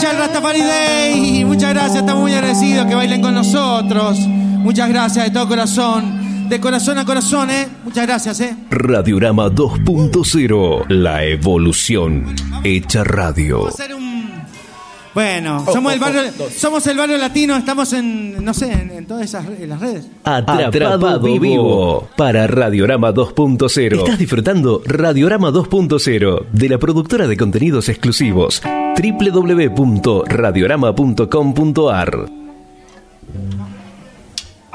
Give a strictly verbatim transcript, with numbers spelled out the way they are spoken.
El Rastafari Day, muchas gracias, estamos muy agradecidos que bailen con nosotros. Muchas gracias de todo corazón, de corazón a corazón, ¿eh? Muchas gracias, ¿eh? Radiorama dos punto cero, la evolución hecha radio. Vamos a hacer un... Bueno, somos el barrio, somos el barrio latino, estamos en, no sé, en, en todas esas en las redes. Atrapado, Atrapado vivo. vivo para Radiorama dos punto cero. Estás disfrutando Radiorama dos punto cero de la productora de contenidos exclusivos doble u doble u doble u punto radiorama punto com punto a r.